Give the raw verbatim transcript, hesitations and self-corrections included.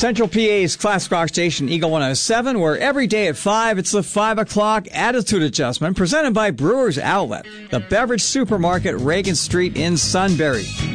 Central P A's classic rock station, Eagle one oh seven, where every day at five, it's the five o'clock Attitude Adjustment, presented by Brewers Outlet, the beverage supermarket, Reagan Street in Sunbury.